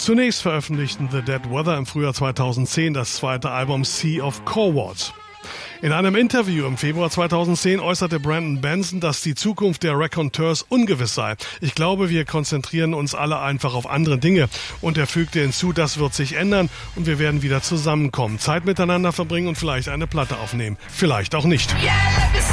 Zunächst veröffentlichten The Dead Weather im Frühjahr 2010 das zweite Album Sea of Coward. In einem Interview im Februar 2010 äußerte Brandon Benson, dass die Zukunft der Raconteurs ungewiss sei. Ich glaube, wir konzentrieren uns alle einfach auf andere Dinge. Und er fügte hinzu, das wird sich ändern und wir werden wieder zusammenkommen, Zeit miteinander verbringen und vielleicht eine Platte aufnehmen. Vielleicht auch nicht.